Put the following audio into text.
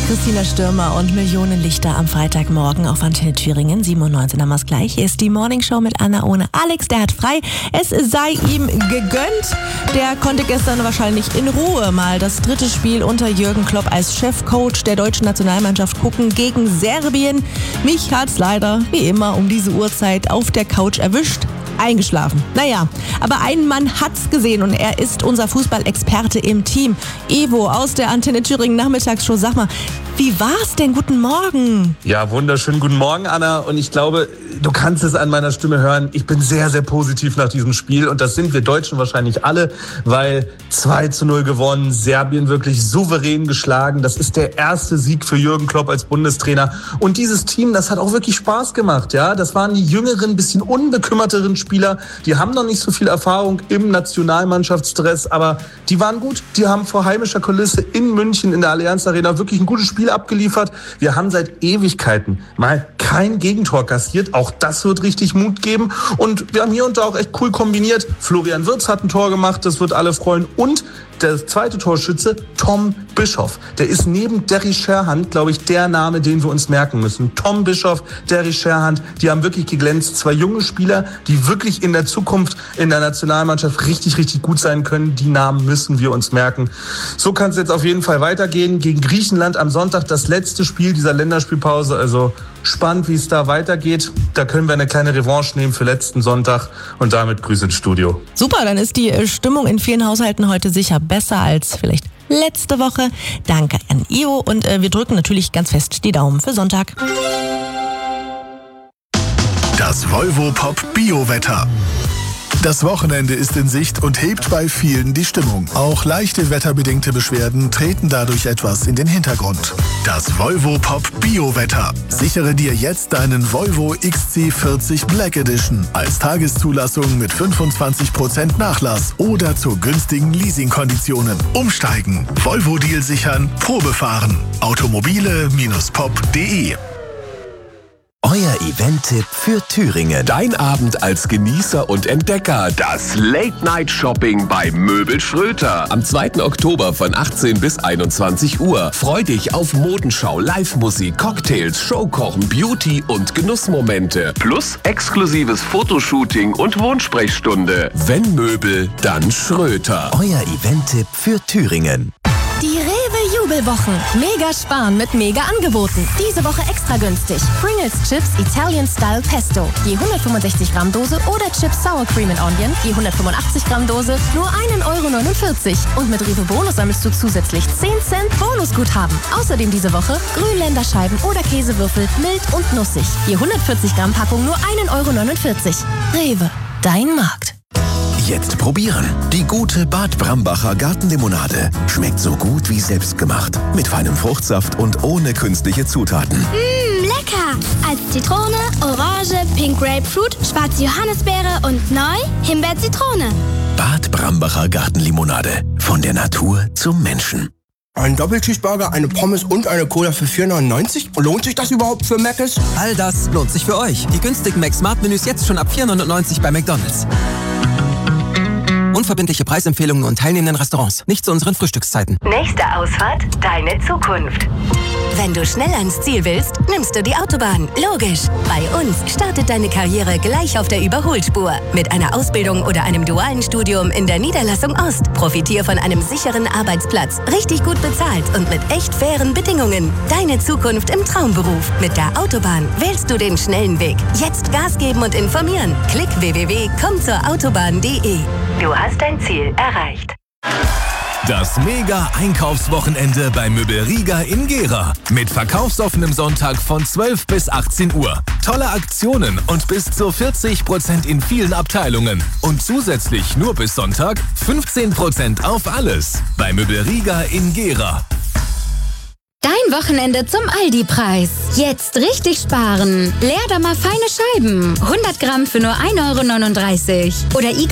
Christina Stürmer und Millionen Lichter am Freitagmorgen auf Antenne Thüringen. 7:19 haben wir es gleich. Hier ist die Morningshow mit Anna ohne Alex. Der hat frei. Es sei ihm gegönnt. Der konnte gestern wahrscheinlich in Ruhe mal das dritte Spiel unter Jürgen Klopp als Chefcoach der deutschen Nationalmannschaft gucken gegen Serbien. Mich hat's leider, wie immer, um diese Uhrzeit auf der Couch erwischt. Eingeschlafen. Naja, aber ein Mann hat's gesehen und er ist unser Fußballexperte im Team. Evo aus der Antenne Thüringen Nachmittagsshow. Sag mal, wie war's denn? Guten Morgen. Ja, wunderschönen guten Morgen, Anna. Und ich glaube, du kannst es an meiner Stimme hören. Ich bin sehr, sehr positiv nach diesem Spiel. Und das sind wir Deutschen wahrscheinlich alle, weil 2:0 gewonnen, Serbien wirklich souverän geschlagen. Das ist der erste Sieg für Jürgen Klopp als Bundestrainer. Und dieses Team, das hat auch wirklich Spaß gemacht. Ja, das waren die jüngeren, bisschen unbekümmerteren Spieler. Die haben noch nicht so viel Erfahrung im Nationalmannschaftsstress, aber die waren gut. Die haben vor heimischer Kulisse in München in der Allianz Arena wirklich ein gutes Spiel abgeliefert. Wir haben seit Ewigkeiten mal kein Gegentor kassiert. Auch das wird richtig Mut geben. Und wir haben hier und da auch echt cool kombiniert. Florian Wirtz hat ein Tor gemacht, das wird alle freuen. Und der zweite Torschütze, Tom Bischoff. Der ist neben Derry Sherhand, glaube ich, der Name, den wir uns merken müssen. Tom Bischoff, Derry Sherhand, die haben wirklich geglänzt. Zwei junge Spieler, die wirklich in der Zukunft in der Nationalmannschaft richtig, richtig gut sein können. Die Namen müssen wir uns merken. So kann es jetzt auf jeden Fall weitergehen. Gegen Griechenland am Sonntag das letzte Spiel dieser Länderspielpause. Also spannend, wie es da weitergeht. Da können wir eine kleine Revanche nehmen für letzten Sonntag. Und damit Grüße ins Studio. Super, dann ist die Stimmung in vielen Haushalten heute sicher besser als vielleicht letzte Woche. Danke an Io und wir drücken natürlich ganz fest die Daumen für Sonntag. Das Volvo Pop Bio-Wetter. Das Wochenende ist in Sicht und hebt bei vielen die Stimmung. Auch leichte wetterbedingte Beschwerden treten dadurch etwas in den Hintergrund. Das Volvo Pop Bio-Wetter. Sichere dir jetzt deinen Volvo XC40 Black Edition als Tageszulassung mit 25% Nachlass oder zu günstigen Leasingkonditionen. Umsteigen, Volvo-Deal sichern, Probe fahren. Automobile-pop.de. Euer Event-Tipp für Thüringen. Dein Abend als Genießer und Entdecker. Das Late-Night-Shopping bei Möbel Schröter. Am 2. Oktober von 18 bis 21 Uhr. Freu dich auf Modenschau, Live-Musik, Cocktails, Showkochen, Beauty und Genussmomente. Plus exklusives Fotoshooting und Wohnsprechstunde. Wenn Möbel, dann Schröter. Euer Event-Tipp für Thüringen. Die Rewe-Jubelwochen. Mega sparen mit mega Angeboten. Diese Woche extra günstig. Pringles Chips Italian Style Pesto. Je 165 Gramm Dose oder Chips Sour Cream and Onion. Je 185 Gramm Dose. Nur 1,49 €. Und mit Rewe Bonus sammelst du zusätzlich 10 Cent Bonusguthaben. Außerdem diese Woche Grünländerscheiben oder Käsewürfel mild und nussig. Je 140 Gramm Packung nur 1,49 €. Rewe. Dein Markt. Jetzt probieren. Die gute Bad Brambacher Gartenlimonade. Schmeckt so gut wie selbstgemacht. Mit feinem Fruchtsaft und ohne künstliche Zutaten. Lecker! Als Zitrone, Orange, Pink Grapefruit, schwarze Johannisbeere und neu Himbeer-Zitrone. Bad Brambacher Gartenlimonade. Von der Natur zum Menschen. Ein Doppelcheeseburger, eine Pommes und eine Cola für 4,99 €? Lohnt sich das überhaupt für Mc's? All das lohnt sich für euch. Die günstigen Mac-Smart-Menüs jetzt schon ab 4,99 € bei McDonald's. Unverbindliche Preisempfehlungen und teilnehmenden Restaurants. Nicht zu unseren Frühstückszeiten. Nächste Ausfahrt, deine Zukunft. Wenn du schnell ans Ziel willst, nimmst du die Autobahn. Logisch. Bei uns startet deine Karriere gleich auf der Überholspur. Mit einer Ausbildung oder einem dualen Studium in der Niederlassung Ost. Profitier von einem sicheren Arbeitsplatz. Richtig gut bezahlt und mit echt fairen Bedingungen. Deine Zukunft im Traumberuf. Mit der Autobahn wählst du den schnellen Weg. Jetzt Gas geben und informieren. Klick www.kommzurautobahn.de. Du hast dein Ziel erreicht. Das Mega-Einkaufswochenende bei Möbel Riga in Gera. Mit verkaufsoffenem Sonntag von 12 bis 18 Uhr. Tolle Aktionen und bis zu 40% in vielen Abteilungen. Und zusätzlich nur bis Sonntag 15% auf alles. Bei Möbel Riga in Gera. Dein Wochenende zum Aldi-Preis. Jetzt richtig sparen. Leerdammer feine Scheiben. 100 Gramm für nur 1,39 €. Oder